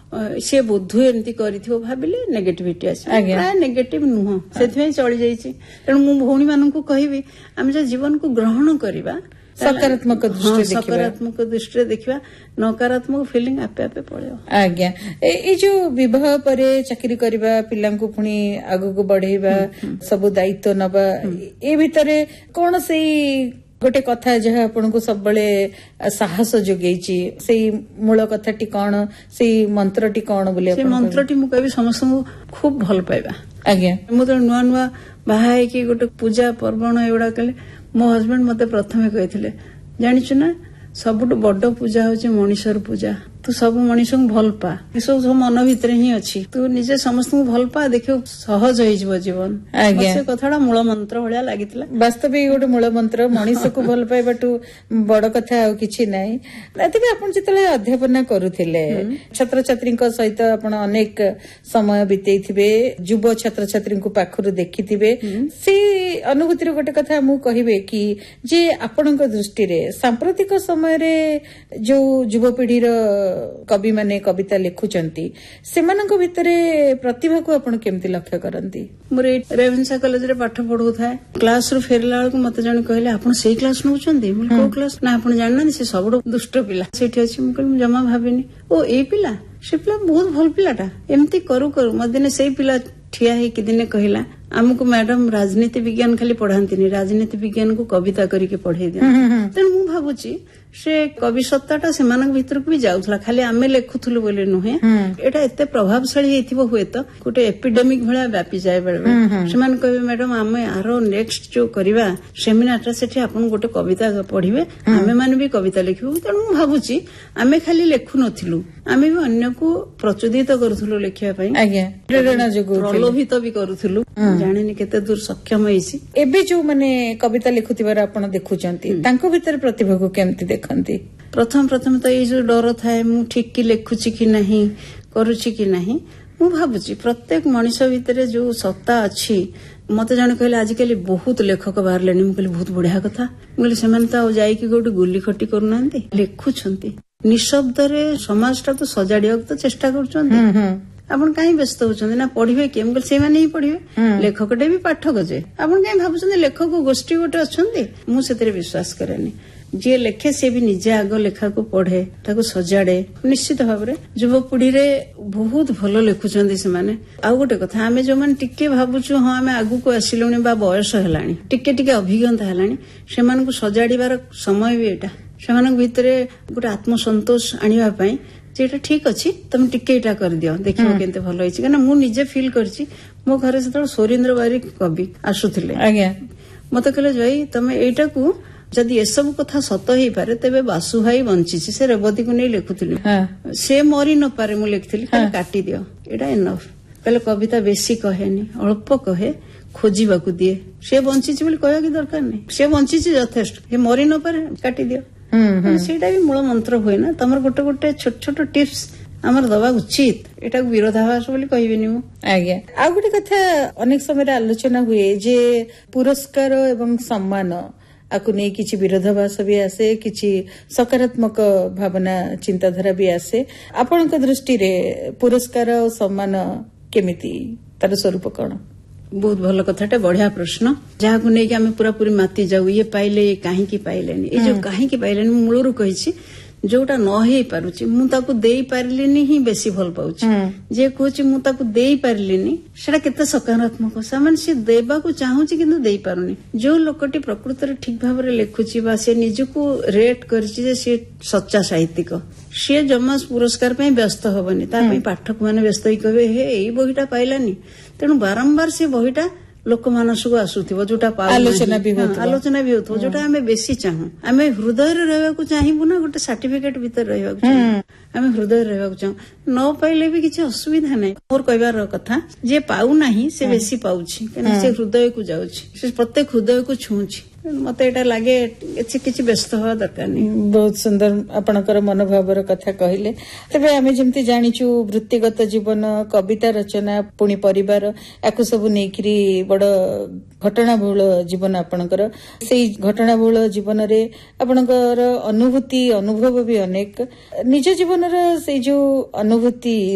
सी बोधु एमती करिथिबो भाबिले नेगेटिविटी आसी प्राय नेगेटिव नुह सेथि चली जाइछि। तेणु मु भौणी माननकु कहिबी हम जे जीवन को ग्रहण करिबा सकारात्मक दृष्टि देखिबा नकारात्मक फीलिंग आपे आपे पळेयो। आज्ञा ए जो विवाह परे चाकरी करबा पिल्लांकु पुनी आगु को बढ़ेबा सब दायित्व नबा ए भितरे कोन सेही गोटे कथा जहाँ आपन को सब बड़े साहस जोगेची से मूल कथाटी कौन से मंत्रटी कौन बोले से मंत्रटी मु कहबी समस्त खूब भल पाइबा। आज्ञा मु तो नुआ नुआ बाहा कि गोटे पूजा पर्वण एगुड़ा कले मो हस्बैंड मते प्रथमे कहिथिले जानिछु ना सबुठ बड़ पूजा होची मनीषर पूजा तू सब मनीष को भल पा सब मन भितर ही अच्छी तू निजे समस्त को भल पा देखियो सहज हो जीवन। से कथाटा मूल मंत्र भलिया लागितला वास्तविक गोटे मूल मंत्र मनीष को भल पाइबाटू बड़ कथा आ किछि नै। एतिके आपण जितले अध्यापना करूथिले छात्र छात्री सहित आपण अनेक समय बितेइथिबे युवा छात्र छात्री को पाखरु देखिथिबे से अनुभूतिर गोटे कथा मु कहिबे कि जे आपणक दृष्टि रे सांप्रतिक समय रे जो युवपीढ़ी कवि माने कविता लिखुचंती सेमानक भितरे प्रतिभा को आपण केमती लक्ष्य करंती। मोरे रेवेन्सा कॉलेज रे पाठ पढु थाए क्लास रो फेरला को मते जण कहले आपण सेही क्लास नउचंती मु को क्लास ना आपण जानना से सबडो दुष्ट पिला सेठी अछि मु कहले जमा भाबिनी ओ ए पिला से पिला बहुत भल पिलाटा एमती करू करू मदिने सेही पिला ठिया हे कि दिने कहला हमको मैडम राजनीति विज्ञान खाली पढ़ाती राजनीति विज्ञान को कविता करके पढ़े दिया। तेणु मु भावुची से कवि सत्ताटा से भीतर को भी जाउथला खाली आमे लेखुथुलु बोले नुहे एटा एते प्रभावशाली हेथिबो हुए तो गोटे एपिडेमिक भलिया व्यापी जाय बेले से मान कहबे मैडम आमे आरो नेक्स्ट जो करिवा सेमिनारटा सेठी आपन गोटे कविता पढ़िबे आमे माने भी कविता लिखिबो। तेणु मु भावुची आमे खाली लेखु नथिलु आमे भी अन्य को प्रचोदित करूथुलु लेखिया पई आज्ञा प्रेरणा जोगु प्रलोभित भी करूथुलु जानिनी केते दूर सक्षम होइसी। एबे जो माने कविता लिखुथिबार आपण देखुचंती तांको भीतर प्रतिभा को केमती देखंती। प्रथम तो ये जो डर थाए मु ठीक की लिखुची कि नहीं करूची कि नहीं मु भाबुची प्रत्येक मनीष भितर जो सत्ता अच्छी मते जण कहले आजिकली बहुत लेखक बाहर मु कहले बहुत बढ़िया कथा मुझे से जाइकी गोटे गुली खटी करूना लिखुंट निशब्द रे समाजटा तो सजाड़िया तो चेष्टा कर आपण कहीं व्यस्त होचंदी ना पढ़िबे के मुझे से माने ही पढ़िबे लेखकटे भी पाठक जे आपण कहीं भाबुचंदी लेखक गोष्ठी गोटे अछंदी मु सेतरे विश्वास करेनी जे लेखे से भी निजे आग लेखा को पढ़े ताको सजाड़े निश्चित भाव में युवपीढ़ी रे बहुत भल लिखुचंदी से माने। आ गोटे कथा आमे जो माने टिके भाबुछु हां आमे आगु को आसिलुनी बा बयस हेलानी टिके टिके अभिज्ञता हेलानी से माने को सजाड़ीबार समय भी एटा से माने भितरे गोटे आत्मसंतोष आनिबा पई जेटा ठीक अछि तुम टिके एटा कर दियो देखियो केनते भलो होइछि कना मु निजे फील करछि मो घरे से सुरेंद्र बारिक कवि आसुथिले आज्ञा मते कहले जई तमे एटा को जदि ये सब कथा सत ही पारे तेबे बासु भाई बंची से रेवती को नहीं लिखुथिली से मरी न पारे मु लिखथिली खाली काटी दियो एटा इनफ कहले कविता बेसी कहेनी अल्प कहे खोजिबा को दिए से बंची बोली कहया की दरकार नहीं से बंची यथेष्ट ये मरी न पारे काटी दियो सेटा भी मूल मंत्र हुए ना तमर गोटे गोटे छोट छोट टिप्स आमर दवा उचित एटा विरोधाभास बोली कहबिनी मु आज्ञा। आ गोटे कथा अनेक समय आलोचना हुए जे पुरस्कार एवं सम्मान आकु नहीं किछि विरोधाभास भी आसे किछि सकारात्मक भावना चिंताधारा भी आसे आपनक दृष्टि रे पुरस्कार और सम्मान केमिति तार स्वरूप कौन। बहुत भल कथाटे बढ़िया प्रश्न जहाँ को नहीं आम पूरा पूरी माती जाऊ ये पाइले ये कहीं पाइलेनी ये जो कहीं पाइलेनी मूलरू कही जोटा न हो पारुची मु ताकू देई पारिलिनी ही बेसी भल पाउची जे कहूची मु ताकू देई पारिलिनी सेटा केते सकारात्मक सामान से देबा को चाहूची किंतु देई पारुनी जो लोकटी प्रकृति रे ठीक भाव रे लेखुची बा से निजको रेट करची जे से सच्चा साहित्यिक सी जमा पुरस्कार पे व्यस्त हबनी ता पे पाठक माने व्यस्त ही कहबे हे एई बहिटा पाइलानी तेणु बारंबार से बहिटा लोक मानस को आसुथिबो जोटा आलोचना भी होतो जोटा हमें बेसी चाहू आमे हृदय रे रहबा को चाहिबु ना गोटे सर्टिफिकेट भीतर रहबा को आमे हृदय रे रहबा को चाहू न पाइले भी किछि असुविधा नै और कहबार कथा जे पाउ नाही से बेसी पाउछि कने से हृदय को जाउछि से प्रत्येक हृदय को छुउछि मत एटा लागे किछि व्यस्त हवा दरकार नहीं। बहुत सुंदर आपणकर मनोभावर कथा कहले तबे आमे जेमति जानिचु वृत्तिगत जीवन कविता रचना पुणी परिवार याकु सब नेकरी बड़ घटनाबहुल जीवन आपणकर से घटनाबहुल जीवन रे आपणकर अनुभूति अनुभव भी अनेक निज जीवन रे से जो अनुभूति